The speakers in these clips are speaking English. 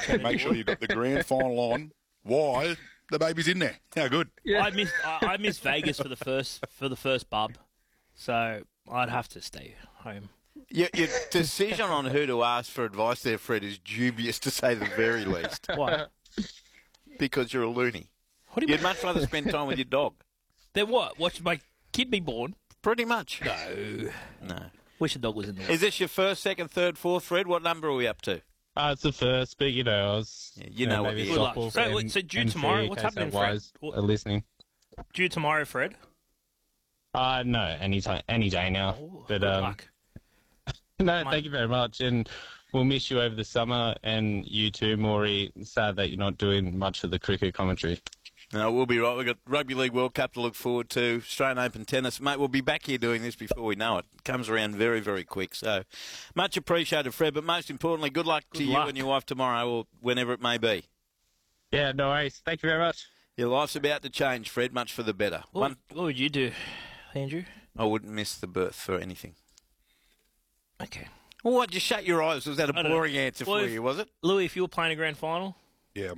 Make sure you've got the grand final on. Why? The baby's in there. How good. Yeah. I miss Vegas for the first bub, so I'd have to stay home. Your decision on who to ask for advice there, Fred, is dubious to say the very least. Why? Because you're a loony. What do you You'd mean? much rather spend time with your dog. Then what? Watch my kid be born? Pretty much. No. Wish the dog was in the Is this your first, second, third, fourth, Fred? What number are we up to? It's the first, but I was. Yeah, you know what maybe the softball So due tomorrow, what's happening, Fred? Listening. Due tomorrow, Fred? No, any day now. Oh, but good luck. no, thank you very much, and we'll miss you over the summer, and you too, Maury. Sad that you're not doing much of the cricket commentary. No, we'll be right. We've got Rugby League World Cup to look forward to, Australian Open tennis. Mate, we'll be back here doing this before we know it. It comes around very, very quick. So much appreciated, Fred, but most importantly, good luck to you and your wife tomorrow or whenever it may be. Yeah, no worries. Thank you very much. Your life's about to change, Fred, much for the better. What would you do, Andrew? I wouldn't miss the birth for anything. Okay. Well, what? Just shut your eyes. Was that a boring answer for you, was it? Louis, if you were playing a grand final? Yeah,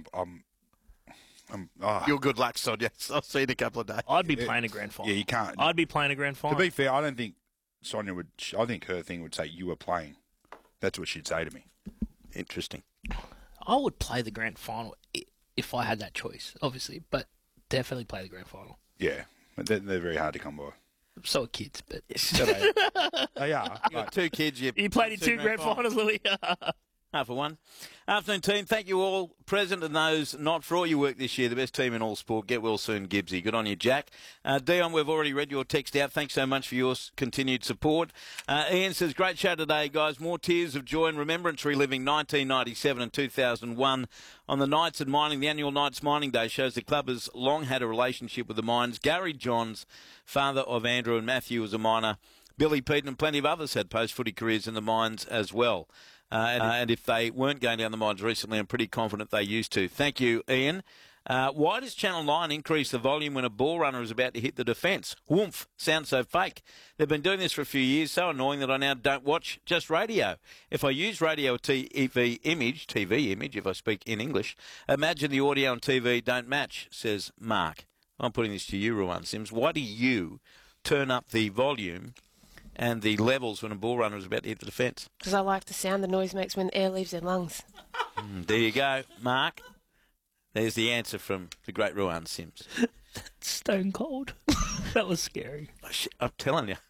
Your good luck, Sonia. I'll see you in a couple of days. I'd be playing a grand final. Yeah, you can't. I'd be playing a grand final. To be fair, I don't think Sonia would. I think her thing would say you were playing. That's what she'd say to me. Interesting. I would play the grand final if I had that choice, obviously, but definitely play the grand final. Yeah, but they're very hard to come by. So are kids, but... So they are. You got two kids. You played in two grand finals, Louis. Half of one. Afternoon team, thank you all, present and those not, for all your work this year. The best team in all sport. Get well soon, Gibbsy. Good on you, Jack. Dion, we've already read your text out. Thanks so much for your continued support. Ian says, great show today, guys. More tears of joy and remembrance reliving 1997 and 2001 on the Knights and Mining. The annual Knights Mining Day shows the club has long had a relationship with the mines. Gary Johns, father of Andrew and Matthew, was a miner. Billy Peaton and plenty of others had post-footy careers in the mines as well. And if they weren't going down the mines recently, I'm pretty confident they used to. Thank you, Ian. Why does Channel 9 increase the volume when a ball runner is about to hit the defence? Woomph. Sounds so fake. They've been doing this for a few years, so annoying that I now don't watch just radio. If I use radio or TV image, if I speak in English, imagine the audio and TV don't match, says Mark. I'm putting this to you, Ruan Sims. Why do you turn up the volume and the levels when a ball runner is about to hit the defence? Because I like the sound the noise makes when the air leaves their lungs. There you go, Mark. There's the answer from the great Ruan Sims. Stone cold. That was scary. I'm telling you.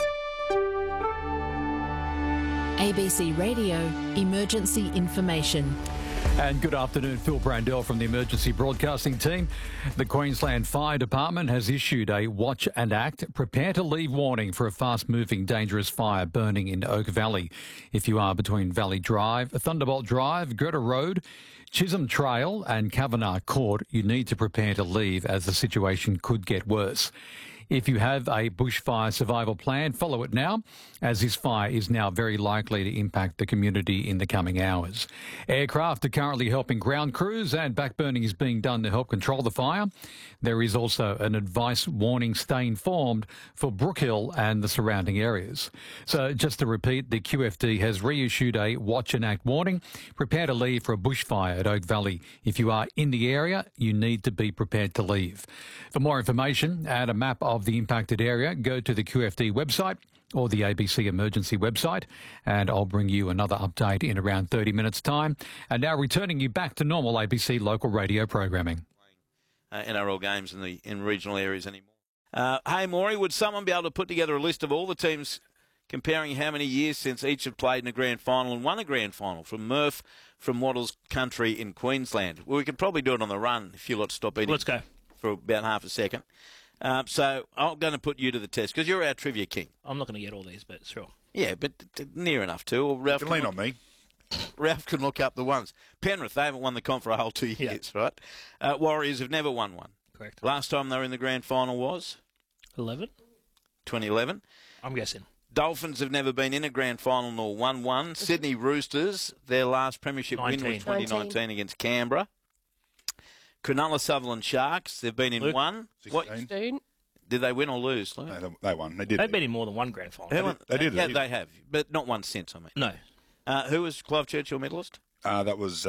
ABC Radio Emergency Information. And good afternoon, Phil Brandell from the Emergency Broadcasting Team. The Queensland Fire Department has issued a watch and act, prepare to leave warning for a fast-moving dangerous fire burning in Oak Valley. If you are between Valley Drive, Thunderbolt Drive, Greta Road, Chisholm Trail and Kavanagh Court, you need to prepare to leave as the situation could get worse. If you have a bushfire survival plan, follow it now, as this fire is now very likely to impact the community in the coming hours. Aircraft are currently helping ground crews and backburning is being done to help control the fire. There is also an advice warning stay informed for Brookhill and the surrounding areas. So just to repeat, the QFD has reissued a watch and act warning. Prepare to leave for a bushfire at Oak Valley. If you are in the area, you need to be prepared to leave. For more information and a map of the impacted area, go to the QFD website or the ABC Emergency website, and I'll bring you another update in around 30 minutes' time. And now returning you back to normal ABC local radio programming. NRL games in regional areas anymore. Hey, Maury, would someone be able to put together a list of all the teams comparing how many years since each have played in a grand final and won a grand final? From Murph, from Wattles Country in Queensland. Well, we could probably do it on the run if you lot stop eating. Let's go. For about half a second. So I'm going to put you to the test because you're our trivia king. I'm not going to get all these, but sure. Yeah, but near enough to. Or Ralph You can lean on me. Ralph can look up the ones. Penrith, they haven't won the comp for a whole 2 years, right? Warriors have never won one. Correct. Last time they were in the grand final was? 11? 2011. I'm guessing. Dolphins have never been in a grand final nor won one. Sydney Roosters, their last premiership win was 2019 against Canberra. Cronulla Sutherland Sharks, they've been in Luke? one. 16. Did they win or lose, Luke? No, they won. They did. They've been in more than one grand final. They did. Yeah, they have, but not one since, I mean. No. Who was Clive Churchill medalist? That was